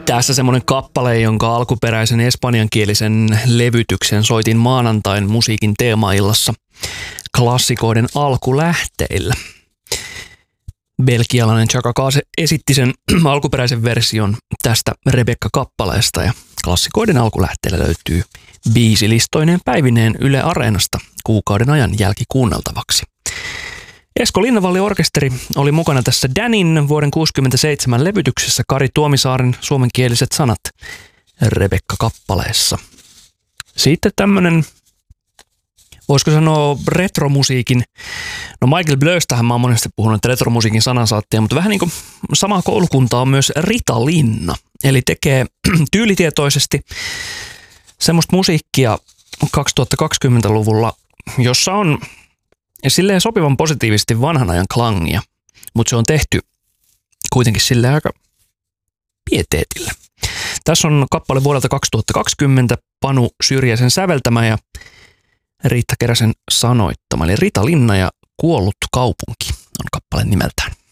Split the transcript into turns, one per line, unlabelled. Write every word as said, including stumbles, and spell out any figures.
Tässä semmoinen kappale, jonka alkuperäisen espanjankielisen levytyksen soitin maanantain musiikin teemaillassa klassikoiden alkulähteillä. Belgialainen Chaka Kase esitti sen alkuperäisen version tästä Rebekka-kappaleesta ja klassikoiden alkulähteellä löytyy biisilistoineen päivineen Yle Areenasta kuukauden ajan jälkikuunneltavaksi. Esko Linnavalli-orkesteri oli mukana tässä Danin vuoden kuusikymmentäseitsemän levytyksessä Kari Tuomisaaren suomenkieliset sanat Rebekka-kappaleessa. Sitten tämmönen, voisiko sanoa retromusiikin, no Michael Blöstähän mä oon monesti puhunut, että retromusiikin sanansaattia, mutta vähän niin kuin samaa koulukuntaa on myös Rita Linna, eli tekee tyylitietoisesti semmoista musiikkia kaksituhattakaksikymmentäluvulla, jossa on silleen sopivan positiivisesti vanhan ajan klangia, mutta se on tehty kuitenkin silleen aika pieteetillä. Tässä on kappale vuodelta kaksituhattakaksikymmentä, Panu Syrjäsen säveltämä ja Riitta Keräsen sanoittama, eli Rita Linna ja Kuollut kaupunki on kappale nimeltään.